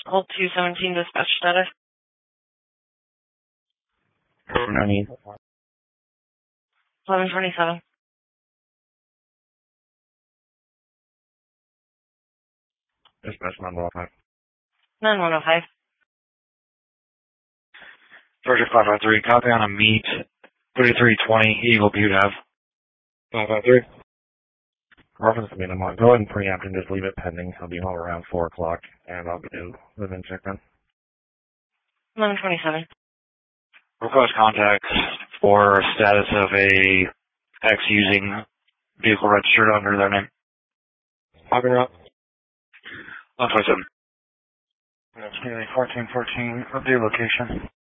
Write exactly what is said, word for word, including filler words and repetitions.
Hold two seventeen dispatch status. No need. eleven twenty-seven. Dispatch nine one five. nine one oh five. Project five five three, copy on a meet. thirty-three twenty, Eagle Butte Ave. five five three. Reference to me, I'm go ahead and preempt and just leave it pending. I'll be home around four o'clock, and I'll do live-in check then. eleven twenty-seven. Request contact for status of a ex using vehicle registered under their name. Hopping up. one twenty-seven. fourteen fourteen, update location.